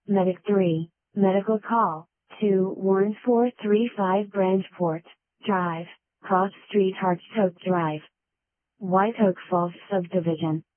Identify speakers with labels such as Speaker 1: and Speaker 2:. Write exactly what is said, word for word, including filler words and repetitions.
Speaker 1: Medic three, medical call, to Warren four three five Branchport Drive, Cross Street Hartscote Drive, White Oak Falls Subdivision.